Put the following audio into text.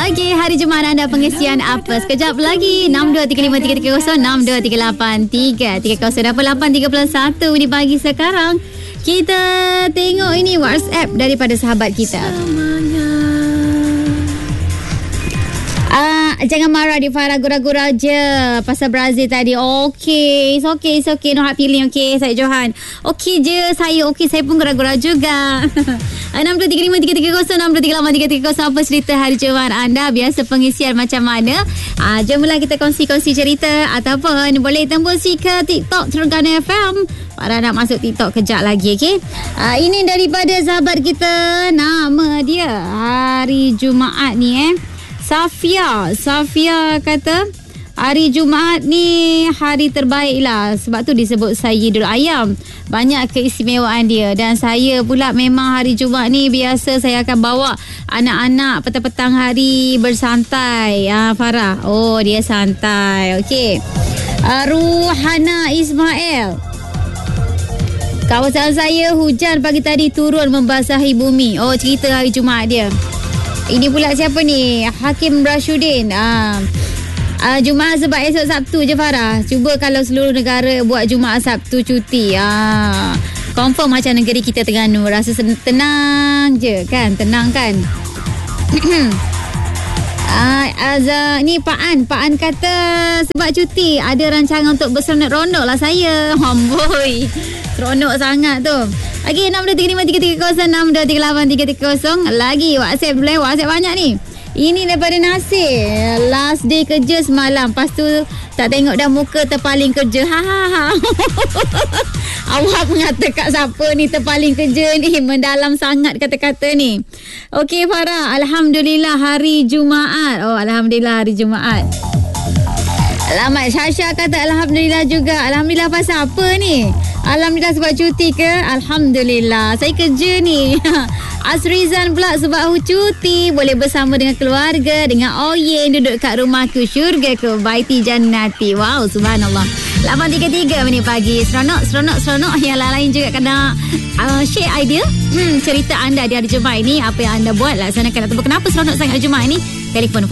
Okey, hari Jumaat anda pengisian apa? Sekejap lagi 62353330 62353330 di pagi sekarang. Kita tengok ini WhatsApp daripada sahabat kita. Jangan marah di Farah, gurau-gurau je pasal Brazil tadi. Okey, it's okay. No hard feeling, okey, saya Johan. Okey je, saya okey, saya pun gurau-gurau juga. 62353330 62383330. Apa cerita hari Jumaat anda? Biasa pengisian macam mana? Jomlah kita kongsi-kongsi cerita ataupun boleh tembusi ke TikTok Terengganu FM. Farah nak masuk TikTok kejap lagi, okey? Ini daripada sahabat kita, nama dia hari Jumaat ni Safia kata hari Jumaat ni hari terbaik lah. Sebab tu disebut Sayyidul Ayam. Banyak keistimewaan dia. Dan saya pula memang hari Jumaat ni biasa saya akan bawa anak-anak petang-petang hari bersantai. Farah, oh dia santai. Okey. Ruhana Ismail, kawasan saya hujan pagi tadi turun membasahi bumi. Oh, cerita hari Jumaat dia. Ini pula siapa ni? Hakim Rashudin. Jumaat sebab esok Sabtu je Farah. Cuba kalau seluruh negara buat Jumaat Sabtu cuti. Confirm macam negeri kita Terengganu. Rasa tenang je kan? Tenang kan? Ni Pak An kata sebab cuti ada rancangan untuk berseronok lah saya. Amboi, seronok sangat tu. Okey, 62353330 62383330. Lagi WhatsApp boleh. WhatsApp banyak ni. Ini daripada Nasir. Last day kerja semalam. Lepas tu tak tengok dah muka terpaling kerja. Awak mengata kat siapa ni terpaling kerja ni? Mendalam sangat kata-kata ni. Okey Farah, alhamdulillah hari Jumaat. Oh, alhamdulillah hari Jumaat. Alamat Syasha kata alhamdulillah juga. Alhamdulillah pasal apa ni? Alhamdulillah sebab cuti ke? Alhamdulillah. Saya kerja ni. Asrizan pula sebab cuti. Boleh bersama dengan keluarga. Dengan Oyen duduk kat rumahku. Syurga ku baiti jannati. Wow, subhanallah. 8.33 minit pagi. Seronok. Yang lain juga kena share idea. Cerita anda di hari Jumaat ini. Apa yang anda buat laksanakan. Ataupun kenapa seronok sangat hari Jumaat ini. Telefon